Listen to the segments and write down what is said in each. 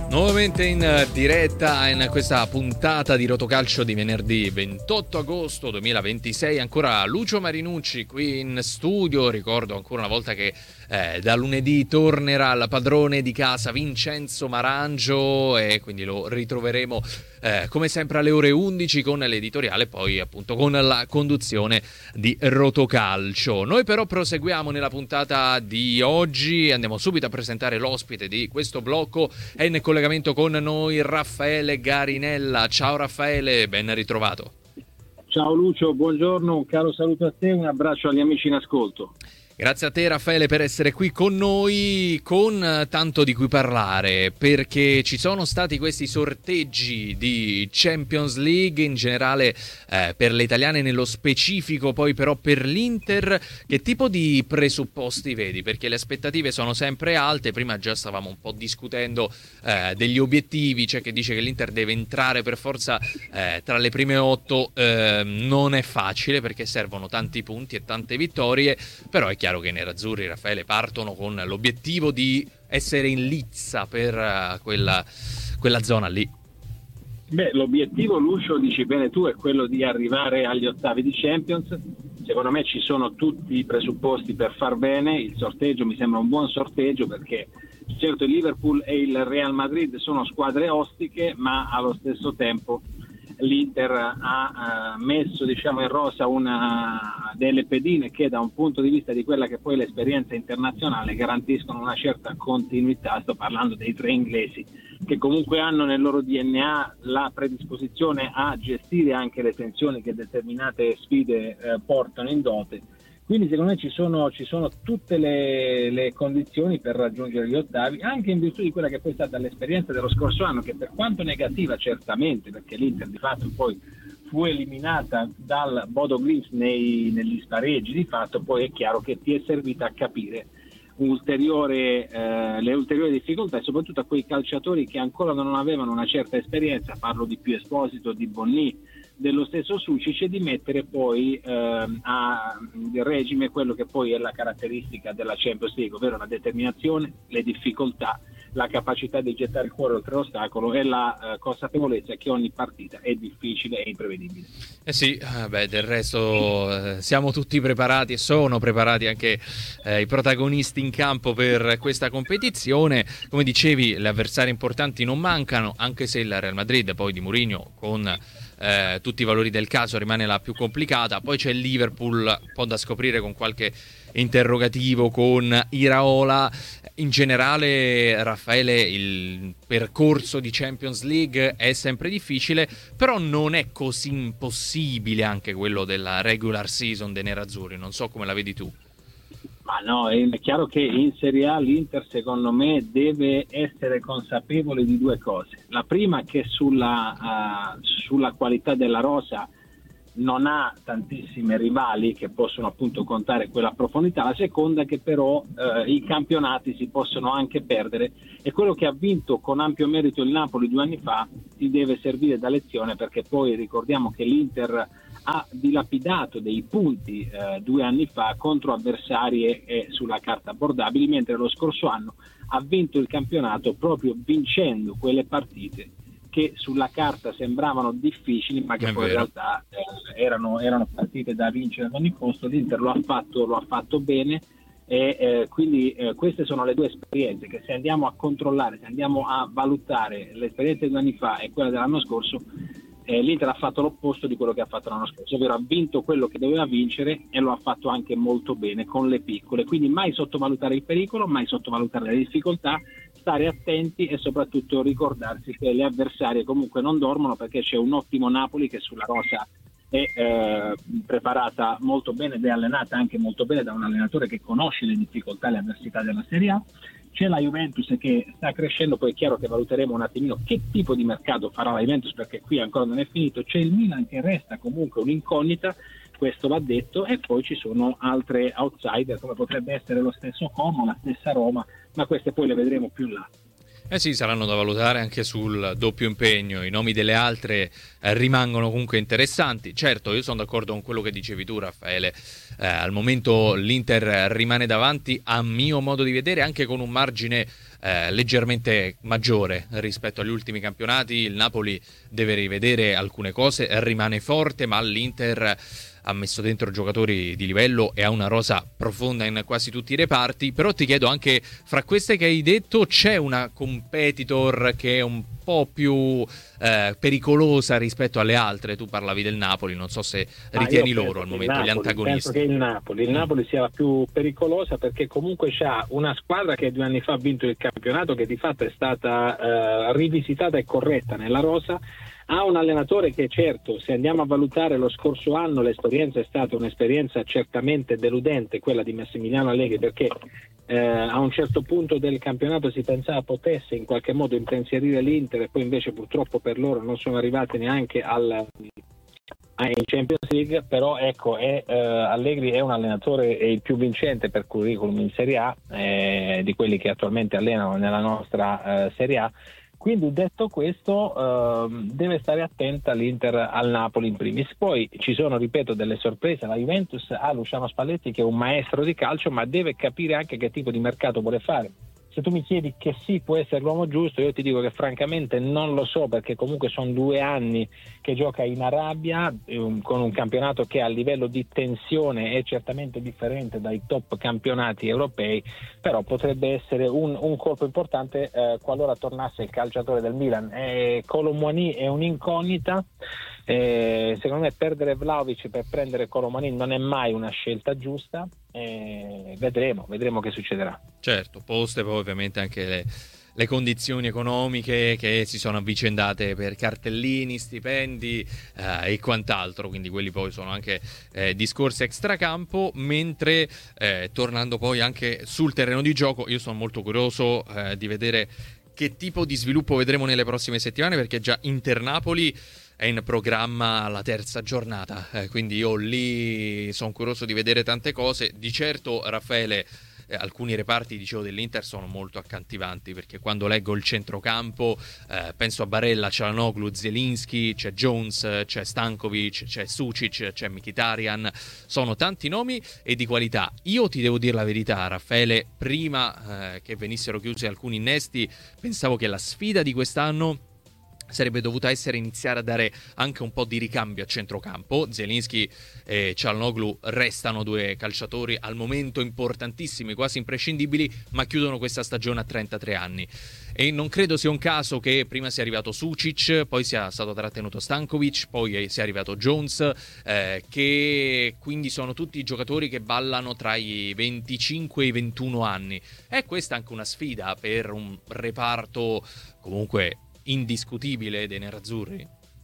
Nuovamente in diretta in questa puntata di Rotocalcio di venerdì 28 agosto 2026, ancora Lucio Marinucci qui in studio. Ricordo ancora una volta che da lunedì tornerà il padrone di casa Vincenzo Marangio e quindi lo ritroveremo come sempre alle ore 11 con l'editoriale, poi appunto con la conduzione di Rotocalcio. Noi però proseguiamo nella puntata di oggi, andiamo subito a presentare l'ospite di questo blocco. È in collegamento con noi Raffaele Garinella. Ciao Raffaele, ben ritrovato. Ciao Lucio, buongiorno, un caro saluto a te e un abbraccio agli amici in ascolto. Grazie a te Raffaele per essere qui con noi, con tanto di cui parlare, perché ci sono stati questi sorteggi di Champions League in generale per le italiane nello specifico, poi però per l'Inter. Che tipo di presupposti vedi? Perché le aspettative sono sempre alte. Prima già stavamo un po' discutendo degli obiettivi, c'è chi dice che l'Inter deve entrare per forza tra le prime 8, non è facile perché servono tanti punti e tante vittorie, però è chiaro che i nerazzurri, Raffaele, partono con l'obiettivo di essere in lizza per quella zona lì. Beh, l'obiettivo, Lucio, dici bene tu, è quello di arrivare agli ottavi di Champions. Secondo me ci sono tutti i presupposti per far bene. Il sorteggio mi sembra un buon sorteggio perché certo il Liverpool e il Real Madrid sono squadre ostiche, ma allo stesso tempo l'Inter ha messo, diciamo, in rosa delle pedine che da un punto di vista di quella che poi è l'esperienza internazionale garantiscono una certa continuità. Sto parlando dei tre inglesi che comunque hanno nel loro DNA la predisposizione a gestire anche le tensioni che determinate sfide portano in dote. Quindi secondo me ci sono tutte le condizioni per raggiungere gli ottavi, anche in virtù di quella che poi è stata l'esperienza dello scorso anno, che per quanto negativa certamente, perché l'Inter di fatto poi fu eliminata dal Bodo Glimt negli spareggi, di fatto poi è chiaro che ti è servita a capire le ulteriori difficoltà e soprattutto a quei calciatori che ancora non avevano una certa esperienza, parlo di Più Esposito, di Bonni, dello stesso Sucic, e di mettere poi a regime quello che poi è la caratteristica della Champions League, ovvero la determinazione, le difficoltà, la capacità di gettare il cuore oltre l'ostacolo e la consapevolezza che ogni partita è difficile e imprevedibile. Sì, del resto siamo tutti preparati e sono preparati anche i protagonisti in campo per questa competizione. Come dicevi, le avversarie importanti non mancano, anche se il Real Madrid poi di Mourinho con tutti i valori del caso rimane la più complicata. Poi c'è il Liverpool, un po' da scoprire con qualche interrogativo con Iraola. In generale, Raffaele, il percorso di Champions League è sempre difficile, però non è così impossibile anche quello della regular season dei nerazzurri. Non so come la vedi tu. Ma no, è chiaro che in Serie A l'Inter secondo me deve essere consapevole di due cose. La prima, che sulla qualità della rosa non ha tantissime rivali che possono appunto contare quella profondità. La seconda, che però i campionati si possono anche perdere, e quello che ha vinto con ampio merito il Napoli 2 anni fa ti deve servire da lezione, perché poi ricordiamo che l'Inter ha dilapidato dei punti 2 anni fa contro avversarie sulla carta abbordabili, mentre lo scorso anno ha vinto il campionato proprio vincendo quelle partite che sulla carta sembravano difficili, ma che poi in realtà erano partite da vincere ad ogni costo. L'Inter lo ha fatto bene, e quindi queste sono le due esperienze che, se andiamo a controllare, se andiamo a valutare l'esperienza di 2 anni fa e quella dell'anno scorso, l'Inter ha fatto l'opposto di quello che ha fatto l'anno scorso, ovvero ha vinto quello che doveva vincere e lo ha fatto anche molto bene con le piccole. Quindi mai sottovalutare il pericolo, mai sottovalutare le difficoltà, stare attenti e soprattutto ricordarsi che le avversarie comunque non dormono, perché c'è un ottimo Napoli che sulla rosa è preparata molto bene ed è allenata anche molto bene da un allenatore che conosce le difficoltà e le avversità della Serie A. C'è la Juventus che sta crescendo, poi è chiaro che valuteremo un attimino che tipo di mercato farà la Juventus, perché qui ancora non è finito. C'è il Milan che resta comunque un'incognita, questo va detto, e poi ci sono altre outsider come potrebbe essere lo stesso Como, la stessa Roma, ma queste poi le vedremo più là. Eh sì, saranno da valutare anche sul doppio impegno. I nomi delle altre rimangono comunque interessanti. Certo, io sono d'accordo con quello che dicevi tu, Raffaele. Al momento l'Inter rimane davanti, a mio modo di vedere, anche con un margine leggermente maggiore rispetto agli ultimi campionati. Il Napoli deve rivedere alcune cose, rimane forte, ma l'Inter ha messo dentro giocatori di livello e ha una rosa profonda in quasi tutti i reparti. Però ti chiedo anche, fra queste che hai detto, c'è una competitor che è un po' più pericolosa rispetto alle altre? Tu parlavi del Napoli, non so se ritieni loro al momento gli antagonisti. Penso che il Napoli sia la più pericolosa, perché comunque c'ha una squadra che 2 anni fa ha vinto il campionato, che di fatto è stata rivisitata e corretta nella rosa. Ha un allenatore che, certo, se andiamo a valutare lo scorso anno, l'esperienza è stata un'esperienza certamente deludente, quella di Massimiliano Allegri, perché a un certo punto del campionato si pensava potesse in qualche modo impensierire l'Inter, e poi invece purtroppo per loro non sono arrivati neanche in Champions League. Però ecco, Allegri è un allenatore, è il più vincente per curriculum in Serie A, di quelli che attualmente allenano nella nostra Serie A. Quindi, detto questo, deve stare attenta l'Inter al Napoli in primis. Poi ci sono, ripeto, delle sorprese. La Juventus ha Luciano Spalletti, che è un maestro di calcio, ma deve capire anche che tipo di mercato vuole fare. Se tu mi chiedi che sì, può essere l'uomo giusto, io ti dico che francamente non lo so, perché comunque sono 2 anni che gioca in Arabia, con un campionato che a livello di tensione è certamente differente dai top campionati europei, però potrebbe essere un colpo importante qualora tornasse il calciatore del Milan. Kolo Muani è un'incognita. Secondo me perdere Vlahovic per prendere Kolo Muani non è mai una scelta giusta. Vedremo che succederà. Certo, poste poi ovviamente anche le condizioni economiche che si sono avvicendate per cartellini, stipendi e quant'altro, quindi quelli poi sono anche discorsi extracampo. Mentre tornando poi anche sul terreno di gioco, io sono molto curioso di vedere che tipo di sviluppo vedremo nelle prossime settimane, perché già Inter-Napoli è in programma la 3ª giornata, quindi io lì sono curioso di vedere tante cose. Di certo, Raffaele, alcuni reparti, dicevo, dell'Inter sono molto accattivanti, perché quando leggo il centrocampo penso a Barella, Çalhanoğlu, Zielinski, c'è Jones, c'è Stankovic, c'è Sucic, c'è Mkhitaryan. Sono tanti nomi e di qualità. Io ti devo dire la verità, Raffaele, prima che venissero chiusi alcuni innesti, pensavo che la sfida di quest'anno sarebbe dovuta essere iniziare a dare anche un po' di ricambio a centrocampo. Zielinski e Çalhanoğlu restano 2 calciatori al momento importantissimi, quasi imprescindibili, ma chiudono questa stagione a 33 anni. E non credo sia un caso che prima sia arrivato Sucic, poi sia stato trattenuto Stankovic, poi sia arrivato Jones, che quindi sono tutti giocatori che ballano tra i 25 e i 21 anni. E questa è anche una sfida per un reparto comunque indiscutibile dei nerazzurri.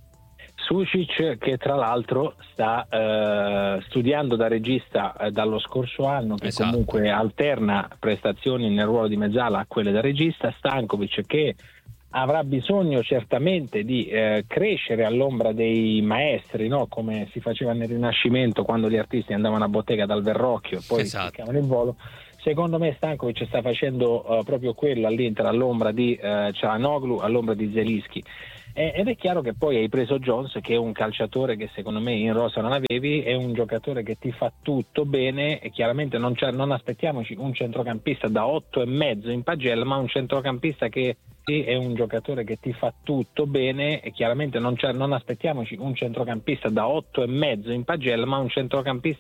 Sucic, che tra l'altro sta studiando da regista dallo scorso anno, che esatto, comunque alterna prestazioni nel ruolo di mezzala a quelle da regista. Stankovic, che avrà bisogno certamente di crescere all'ombra dei maestri, no? Come si faceva nel Rinascimento, quando gli artisti andavano a bottega dal Verrocchio e poi spiccavano il volo. Secondo me Stankovic sta facendo proprio quello all'Inter, all'ombra di Çalhanoğlu, all'ombra di Zielinski. Ed è chiaro che poi hai preso Jones, che è un calciatore che secondo me in rosa non avevi, è un giocatore che ti fa tutto bene, e chiaramente non aspettiamoci un centrocampista da 8,5 in pagella, ma un centrocampista che è un giocatore che ti fa tutto bene, e chiaramente non aspettiamoci un centrocampista da 8,5 in pagella, ma un centrocampista